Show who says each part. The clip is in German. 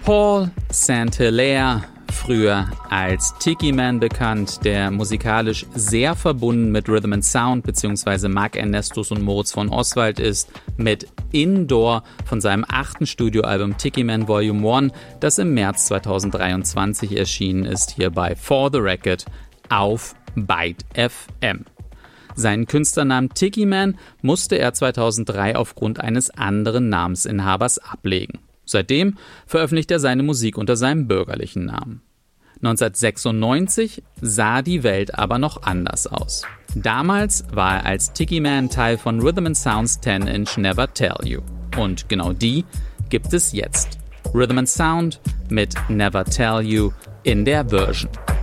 Speaker 1: Paul St-Hilaire, früher als Tiki Man bekannt, der musikalisch sehr verbunden mit Rhythm and Sound bzw. Mark Ernestus und Moritz von Oswald ist, mit Indoor von seinem 8. Studioalbum Tiki Man Volume 1, das im März 2023 erschienen ist, hier bei For the Record auf Byte FM. Seinen Künstlernamen Tiki Man musste er 2003 aufgrund eines anderen Namensinhabers ablegen. Seitdem veröffentlicht er seine Musik unter seinem bürgerlichen Namen. 1996 sah die Welt aber noch anders aus. Damals war er als Tiki Man Teil von Rhythm and Sound's 10-inch Never Tell You. Und genau die gibt es jetzt. Rhythm and Sound mit Never Tell You in der Version.